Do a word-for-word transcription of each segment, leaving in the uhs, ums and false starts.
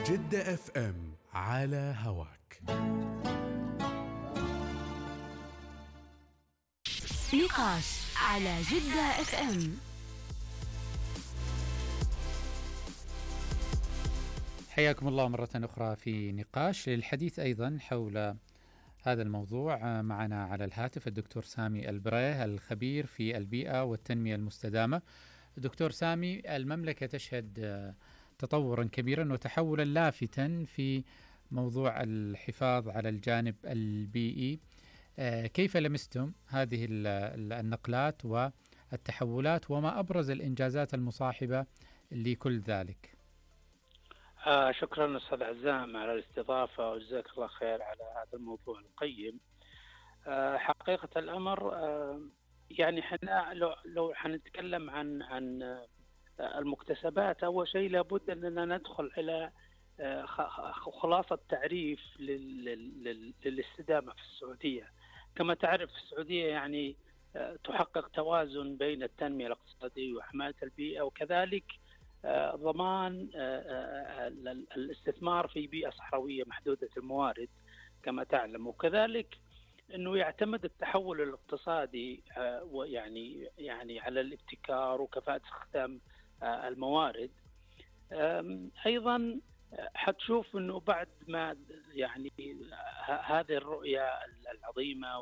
جدة اف ام على هواك. نقاش على جدة اف ام. حياكم الله مرة أخرى في نقاش للحديث أيضا حول هذا الموضوع. معنا على الهاتف الدكتور سامي البريه الخبير في البيئة والتنمية المستدامة. دكتور سامي، المملكة تشهد تطورا كبيرا وتحولا لافتا في موضوع الحفاظ على الجانب البيئي. كيف لمستم هذه النقلات والتحولات وما أبرز الإنجازات المصاحبة لكل ذلك؟ آه شكرا أستاذ عزام على الاستضافة، وجزاك الله خير على هذا الموضوع القيم. آه حقيقة الأمر آه يعني احنا لو لو حنتكلم عن عن آه المكتسبات، أول شيء لابد أننا ندخل إلى آه خلاصة تعريف للاستدامة في السعودية. كما تعرف السعودية يعني آه تحقق توازن بين التنمية الاقتصادية وحماية البيئة، وكذلك آه ضمان آه آه الاستثمار في بيئة صحراوية محدودة الموارد كما تعلم، وكذلك انه يعتمد التحول الاقتصادي آه ويعني يعني على الابتكار وكفاءة استخدام آه الموارد. ايضا حتشوف انه بعد ما يعني هذه الرؤية العظيمة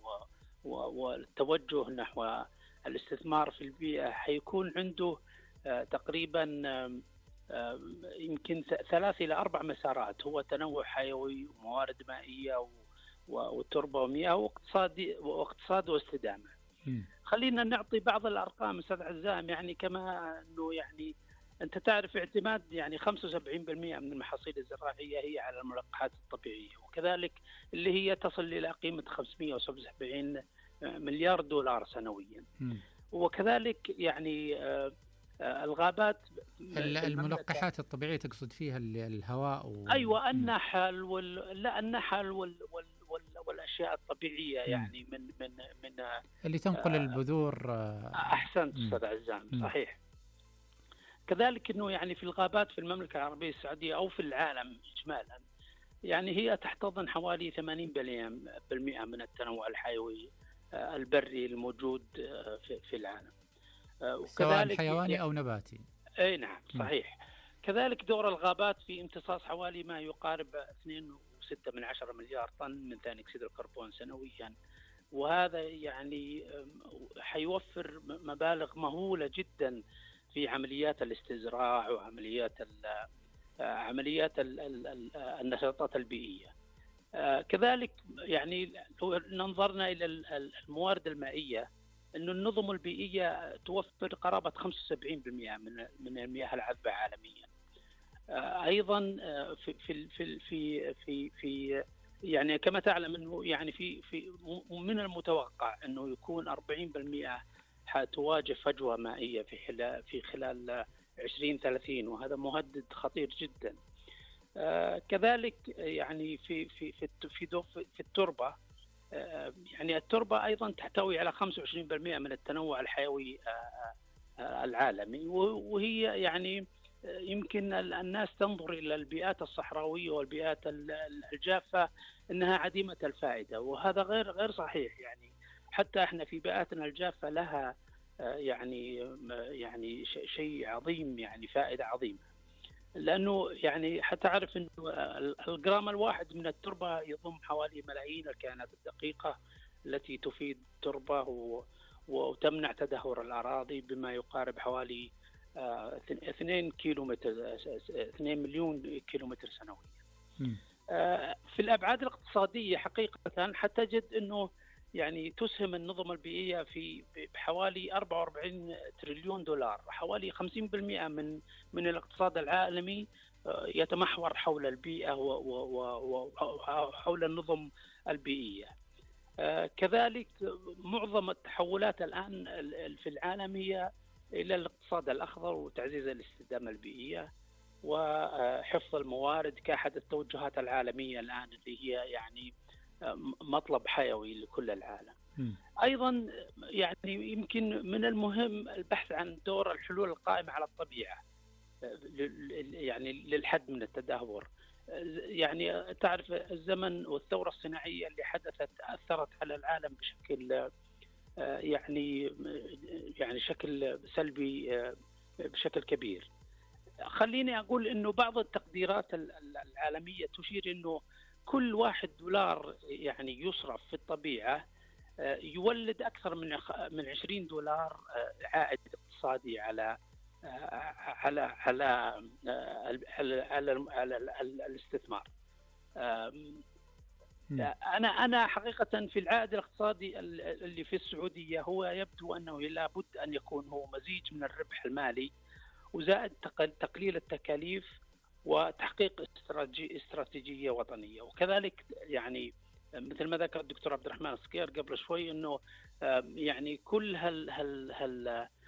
والتوجه نحو الاستثمار في البيئة حيكون عنده آه تقريبا آه آه يمكن ثلاث إلى أربع مسارات، هو تنوع حيوي وموارد مائية والتربة ومياه واقتصاد واقتصاد واستدامة. م. خلينا نعطي بعض الأرقام أستاذ عزام، يعني كما أنه يعني أنت تعرف اعتماد يعني خمسة وسبعين بالمئة من المحاصيل الزراعية هي على الملقحات الطبيعية، وكذلك اللي هي تصل إلى قيمة خمسمئة وسبعة وسبعين مليار دولار سنويا. م. وكذلك يعني آه الغابات، الملقحات الطبيعية تقصد فيها الهواء و... أيوة النحل وال... لا النحل وال... وال... وال... والأشياء الطبيعية يعني من من من اللي تنقل آه البذور. آه أحسنت أستاذ عزام، صحيح. كذلك إنه يعني في الغابات في المملكة العربية السعودية أو في العالم إجمالا يعني هي تحتضن حوالي ثمانين بالمئة من التنوع الحيوي آه البري الموجود آه في... في العالم، سواء حيواني أو نباتي. أي نعم صحيح. م. كذلك دور الغابات في امتصاص حوالي ما يقارب اثنين فاصلة ستة من عشرة مليار طن من ثاني أكسيد الكربون سنويا، وهذا يعني حيوفر مبالغ مهولة جدا في عمليات الاستزراع وعمليات ال عمليات ال ال النشاطات البيئية. كذلك يعني لو ننظرنا إلى الموارد المائية، إنه النظم البيئية توفر قرابة خمسة وسبعين بالمئة من من المياه العذبة عالميا. أيضا في في في في في, في يعني كما تعلم إنه يعني في في من المتوقع إنه يكون أربعين بالمئة حتواجه فجوة مائية في خلال في خلال عشرين ثلاثين، وهذا مهدد خطير جدا. كذلك يعني في في في في, في التربة، يعني التربة أيضا تحتوي على خمسة وعشرين بالمئة من التنوع الحيوي العالمي، وهي يعني يمكن الناس تنظر إلى البيئات الصحراوية والبيئات الجافة أنها عديمة الفائدة، وهذا غير غير صحيح. يعني حتى احنا في بيئاتنا الجافة لها يعني يعني شيء عظيم، يعني فائدة عظيمة، لأنه يعني حتى أعرف أنه الجرام الواحد من التربة يضم حوالي ملايين الكائنات الدقيقة التي تفيد التربة وتمنع تدهور الأراضي بما يقارب حوالي اثنين كيلومتر اثنين مليون كيلومتر سنويا. في الأبعاد الاقتصادية حقيقة حتجد أنه يعني تسهم النظم البيئية في بحوالي أربعة وأربعين تريليون دولار، حوالي خمسين بالمئة من من الاقتصاد العالمي يتمحور حول البيئة وحول النظم البيئية. كذلك معظم التحولات الآن في العالم هي إلى الاقتصاد الأخضر وتعزيز الاستدامة البيئية وحفظ الموارد كأحد التوجهات العالمية الآن اللي هي يعني مطلب حيوي لكل العالم. م. أيضا يعني يمكن من المهم البحث عن دور الحلول القائمة على الطبيعة يعني للحد من التدهور. يعني تعرف الزمن والثورة الصناعية اللي حدثت أثرت على العالم بشكل يعني يعني شكل سلبي بشكل كبير. خليني أقول إنه بعض التقديرات العالمية تشير إنه كل واحد دولار يعني يصرف في الطبيعة يولد أكثر من من عشرين دولار عائد اقتصادي على على على على, على, على الاستثمار. أنا أنا حقيقة في العائد الاقتصادي اللي في السعودية هو يبدو أنه لابد أن يكون هو مزيج من الربح المالي وزائد تقليل التكاليف وتحقيق استراتيجية وطنية. وكذلك يعني مثل ما ذكر الدكتور عبد الرحمن الصقير قبل شوي انه يعني كل هال هال هال